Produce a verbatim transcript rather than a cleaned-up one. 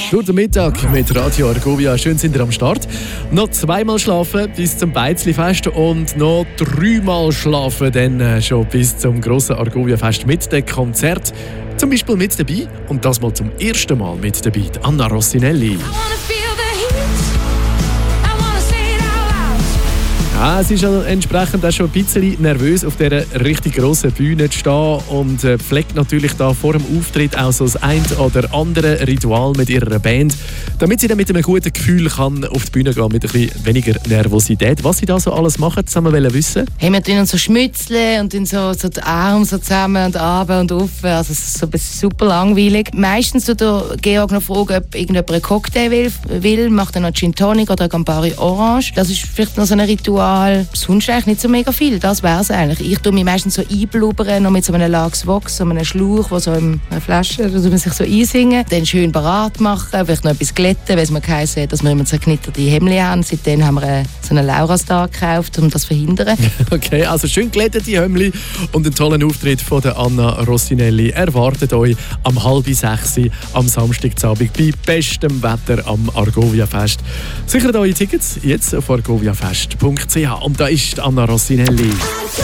Durch den Mittag mit Radio Argovia. Schön sind ihr am Start. Noch zweimal schlafen bis zum Beizli-Fest und noch dreimal schlafen dann schon bis zum grossen Argovia-Fest mit dem Konzert. Zum Beispiel mit dabei, und das mal zum ersten Mal mit dabei, Anna Rossinelli. Ja, sie ist entsprechend auch schon ein bisschen nervös, auf dieser richtig grossen Bühne zu stehen und äh, pflegt natürlich da vor dem Auftritt auch so das ein oder andere Ritual mit ihrer Band, damit sie dann mit einem guten Gefühl kann auf die Bühne gehen, mit ein bisschen weniger Nervosität. Was sie da so alles machen, zusammen wollen wissen? Hey, wir tun uns so schmützeln und so, so die Arme so zusammen und runter und rauf. Also es ist so super langweilig. Meistens tut der Georg noch fragen, ob irgendjemand einen Cocktail will, will macht er noch Gin Tonic oder ein Campari Orange. Das ist vielleicht noch so ein Ritual. Sonst eigentlich nicht so mega viel, das wäre es eigentlich. Ich tue mich meistens so einblubbern, noch mit so einem Lachs Vox, so einem Schlauch, der so in einer Flasche, da tut man sich so einsingen, dann schön parat machen, vielleicht noch etwas glätten, weil es mir geheißen hat, dass wir immer zerknitterte Hemden haben. Seitdem haben wir eine, so einen Laura-Star gekauft, um das zu verhindern. Okay, also schön glättete Hemden und einen tollen Auftritt von der Anna Rossinelli erwartet euch am halb sechs am Samstagabend bei bestem Wetter am Argovia-Fest. Sichert eure Tickets jetzt auf argoviafest punkt c h. Und da ist Anna Rossinelli.